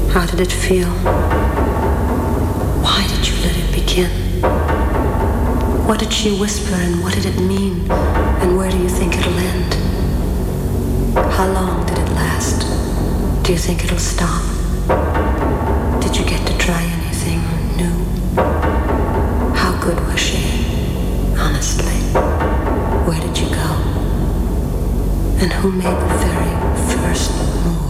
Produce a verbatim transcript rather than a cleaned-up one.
How did it feel? Why did you let it begin? What did she whisper and what did it mean? And where do you think it'll end? How long did it last? Do you think it'll stop? Did you get to try anything new? How good was she? Honestly, where did you go? And who made the very first move?